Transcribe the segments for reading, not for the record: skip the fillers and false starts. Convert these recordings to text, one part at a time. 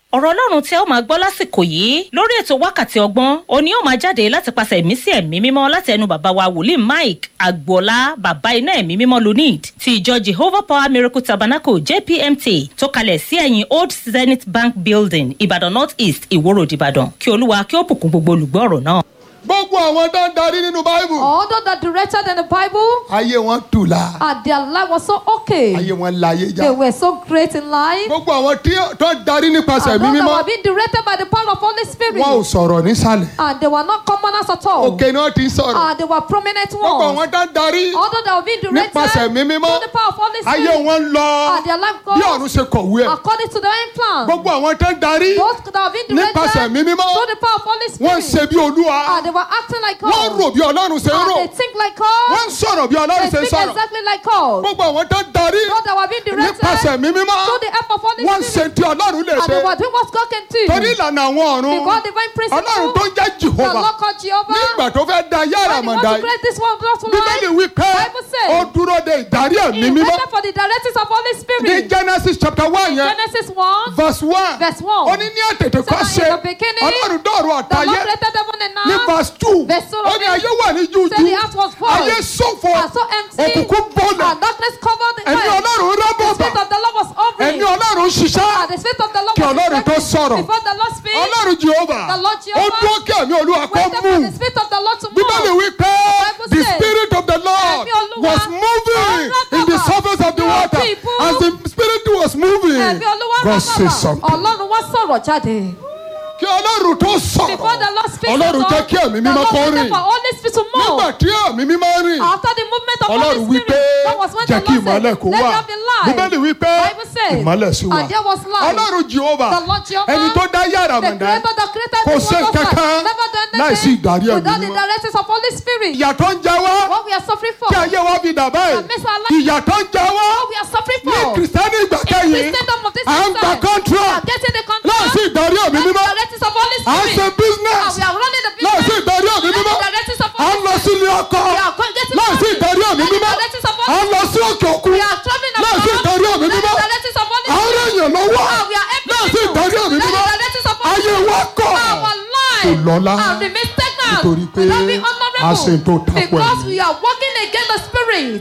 ọ̀rọ̀ ọlọ́run tí ẹ ó máa gbọ́ lásìkò yìí lórí ètò wákàtí ọgbọ́n òní ó máa jáde láti pàṣẹ ìmísí ẹ̀mí mímọ́ láti ẹnu bàbá wa wòlíì Mike Agboola bàbá iná ẹ̀mí mímọ́ lunid ti ìjọ Jehovah Power Miracle Tabernacle JPMT tó kalẹ̀ sí ẹ̀yìn Old Zenith Bank Building Ìbàdàn North East Ìwó Road Ìbàdàn kí Olúwa kí ó bùkún gbogbo olùgbọ́ ọ̀rọ̀ náà. Gbogbo àwọn tó ń darí nínú Bible. All those that directed in the Bible. Ayé wọn tùlà. And their life was so okay. Ayé wọn láyé já. They were so great in life. Gbogbo àwọn tó ń darí nípasẹ̀ And Ẹ̀mí those that Mímọ́. were being directed by the power of Holy Spirit. Wọn ò sọ̀rọ̀ nísàlẹ̀. And they were not commoners at all. Òkè ni wọ́n ti ń sọ̀rọ̀. And they were prominent Gbogbo ones. àwọn tó ń darí. All those that were being directed nípasẹ̀ Ẹ̀mí Mímọ́. by the power of Holy Spirit. Ayé wọn lọ. And their life Bí ọ̀run goes ṣe kọ̀wé ẹ̀. according to the end plan. Gbogbo àwọn tó ń darí. Those that were being directed nípasẹ̀ Ẹ̀mí Mímọ́. through the power of Holy Wọ́n Spirit. ṣe bí Olúwa. And they were acting like God. Wọ́n rò bí Ọlọ́run ṣe ń And rò. they think like God. Wọ́n sọ̀rọ̀ bí Ọlọ́run They ṣe ń speak sọ̀rọ̀. exactly like God. Gbogbo àwọn tó ń darí. Those that were being directed nípasẹ̀ Ẹ̀mí Mímọ́. through the help of Holy Wọ́n ṣe Spirit. tí Ọlọ́run lè And ṣe. they were doing what God can do. Torí ìlànà àwọn ọ̀run. Because divine principle. Ọlọ́run tó ń jẹ́ The Jehovah. Lord called Jehovah. Nígbà tó fẹ́ da yàrá When he mọ̀ wants dá to create this world just Bíbélì life, wí pé Bible says, ó dúró de ìdarí Ẹ̀mí he Mímọ́. waited for the directives of Holy Ní Spirit. Genesis chapter 1 yẹn Genesis 1, verse 1. verse 1. Ó ní ní àtètè kọ́ So ṣe in the beginning, Ọlọ́run dọ̀rọ̀ the Lord àtayé. created heaven and Ní earth. verse 2. Verse 2 Ó ní ayé wà ní Said the jújú. earth was void. Ayé ṣófo. And so empty. Òkùnkùn bọ́lẹ̀. And darkness covered the Ẹ̀mí earth. Ọlọ́run rá The bọ̀bà. Spirit of the Lord was hovering. Ẹ̀mí Ọlọ́run ṣiṣẹ́. And the Spirit of the Lord Kí was Ọlọ́run tó working. sọ̀rọ̀. Before the Lord speaks, Ọlọ́run Jehovah. The Lord Ó Jehovah dúró kí ẹ̀mí Olúwa kó waited for the mú. Spirit of the Lord to Bíbélì move. wí pé Bible the says, Spirit of the Lord Ẹ̀mí Olúwa was moving in the surface of the Your water. people. As the Spirit was moving, Ẹ̀mí Olúwa God rán said bàbá. something. Ọlọ́run wá sọ̀rọ̀ jáde. Kí Ọlọ́run tó Before the sọ̀rọ̀, Lord speaks, Ọlọ́run jẹ́ kí ẹ̀mí the mímọ́ Lord kó waited rìn. for Holy Spirit to Nígbà move. tí ẹ̀mí mímọ́ rìn, After the movement of Ọlọ́run Holy wí Spirit, pé that was when jẹ́ the kí Lord ìmọ́lẹ̀ said, kó let wà. there be light. Bíbélì wí pé Bible says, ìmọ́lẹ̀ sí wà. and there was light. Ọlọ́run Jehovah, The Lord Jehovah, ẹni tó dá yàrá the mọ̀dá, creator that created kò the ṣe world outside, kankan never done láìsí anything ìdarí ẹ̀mí without the mímọ́. directives of Holy Spirit. Ìyà tó ń jẹ wá, What we are suffering for, kí ayé wa fi dà báyìí. that makes our life, Ìyà tó ń jẹ wá, what we are suffering ní for, Kìrìsìtẹ́nì ìgbà in kẹ́yìn, Christendom of this à ń gba time, we contract are getting the láìsí contract, ìdarí ẹ̀mí the mímọ́. directives of Holy À ń ṣe Spirit, business and we are running the láìsí business, ìdarí ẹ̀mí the mímọ́. directives of À ń Holy lọ Spirit, sílé ọkọ we are getting láìsí married, ìdarí ẹ̀mí the mímọ́. directives of À Holy ń lọ sí òkè òkun We are traveling láìsí ìdarí ẹ̀mí mímọ́. the directives of Holy À ń Spirit, rẹ̀yìn lọ́wọ́ and we are helping láìsí people, ìdarí ẹ̀mí mímọ́. the directives of Holy Ayé Spirit, wa kọ̀ our kò life, lọ́lá and remain stagnant, nítorí pé without being a ṣe tó honorable, tako because ẹ̀mí. we are working against the Spirit.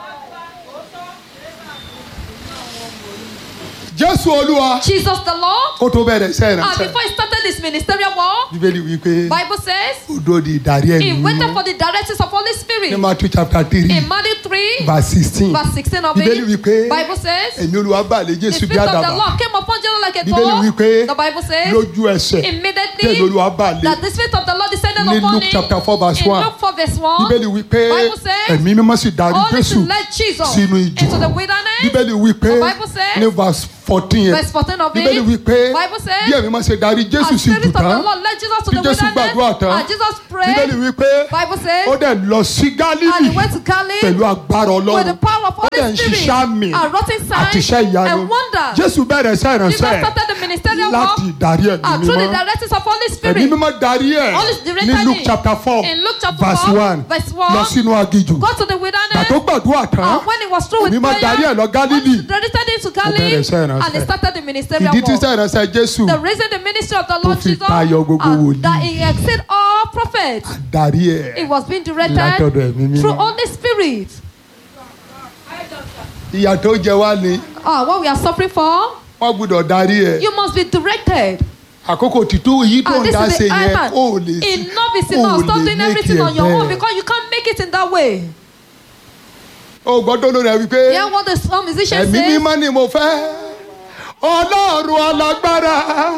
Jésù Olúwa Jesus the Lord, kó tó bẹ̀rẹ̀ iṣẹ́ and ìránṣẹ́. before he started his ministerial work, Bíbélì wí pé Bible says, ó dó di ìdarí he ẹ̀mí waited mímọ́. for the directives of Holy Spirit. Ní Matthew chapter 3 In Matthew 3, verse 16. verse 16 of Bíbélì wí it, pé Bible says, ẹ̀mí Olúwa bà lé the Jésù bí Spirit of the àdàbà. Lord came upon Jesus like a Bíbélì wí pé dove. The Bible says, lójú ẹsẹ̀ immediately, tẹ̀lé Olúwa bà lé. that the Spirit of the Lord descended Ní upon Luke him. chapter 4 verse In 1. Luke 4 verse 1, Bíbélì wí pé Bible says, ẹ̀mí mímọ́ sì darí only Jésù to let Jesus sínú ìjọ. into the wilderness. Bíbélì wí pé The Bible says, ní verse 14 yẹn. Verse 14 of Bíbélì it, wí pé Bible says, bí ẹ̀mí mímọ́ ṣe darí Jésù and sí Spirit ìjù of the tán. Lord led Jesus to Bí the Jésù gbàdúrà wilderness, tán. and Jesus Bíbélì prayed. wí pé Bible says, ó dẹ̀ lọ sí and he Gálílì went to Galilee pẹ̀lú agbára with the Ọlọ́run. power of Ó dẹ̀ Holy ń Spirit, ṣiṣẹ́ àmì and wrought àti iṣẹ́ signs ìyanu. and wonders. Jésù bẹ̀rẹ̀ iṣẹ́ Jesus ìránṣẹ́ started the ministerial work, láti ìdarí ẹ̀mí and through the mímọ́. directives of Holy Ẹ̀mí Spirit. mímọ́ darí ẹ̀ Holy Spirit ní Luke directed chapter 4 in Luke chapter verse 4, 1 verse lọ 1, sínú aginjù. go to the Gbà wilderness, tó gbàdúrà tán, and when he was through with ẹ̀mí mímọ́ darí ẹ̀ prayer, lọ Gálílì. Holy directed him to bẹ̀rẹ̀ Galilee, iṣẹ́ ìránṣẹ́. and he started the ministerial Ìdí tí work. iṣẹ́ ìránṣẹ́ Jésù The reason the ministry of the tó Lord fi Jesus, tayọ gbogbo wòlíì. that he exceeded all prophets, darí ẹ̀ it was being látọ̀dọ̀ directed ẹ̀mí through mímọ́. Holy Spirit. Ìyà tó jẹ wá ni What we are suffering for, wọ́n gbọ́dọ̀ darí ẹ̀. you must be directed. Àkókò títú èyí tó And ń this dá is ṣe the yẹn time. kó o lè Enough is kó o enough. Stop lè doing make everything ẹ̀ on your own, bẹ́ẹ̀. because you can't make it in that way. O gbọ́dọ̀ lórí ẹ̀ wípé Hear what the musician ẹ̀mí says. mímọ́ ni mo fẹ́. Ọlọ́run alágbára